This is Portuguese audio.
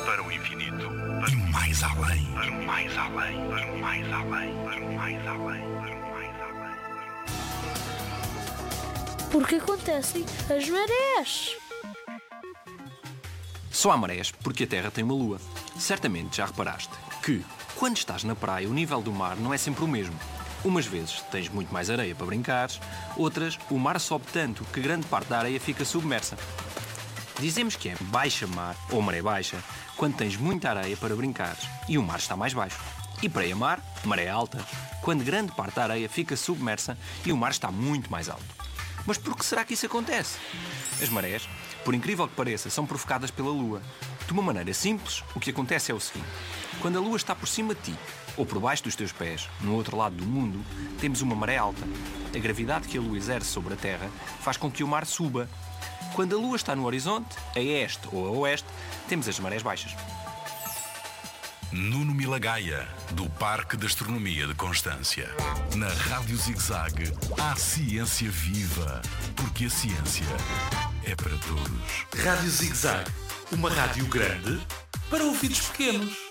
para o infinito, e mais além. para o mais além, para o mais além, para o mais além, para o mais além. Porque acontecem as marés. Só há marés porque a Terra tem uma lua. Certamente já reparaste que, quando estás na praia, o nível do mar não é sempre o mesmo. Umas vezes tens muito mais areia para brincares, outras o mar sobe tanto que grande parte da areia fica submersa. Dizemos que é baixa mar ou maré baixa quando tens muita areia para brincares e o mar está mais baixo. E praia-mar, maré alta, quando grande parte da areia fica submersa e o mar está muito mais alto. Mas por que será que isso acontece? As marés, por incrível que pareça, são provocadas pela Lua. De uma maneira simples, o que acontece é o seguinte. Quando a Lua está por cima de ti, ou por baixo dos teus pés, no outro lado do mundo, temos uma maré alta. A gravidade que a Lua exerce sobre a Terra faz com que o mar suba. Quando a Lua está no horizonte, a este ou a oeste, temos as marés baixas. Nuno Milagaya, do Parque de Astronomia de Constância. Na Rádio Zig-Zag, há ciência viva, porque a ciência é para todos. Rádio Zig-Zag, uma rádio grande para ouvidos pequenos.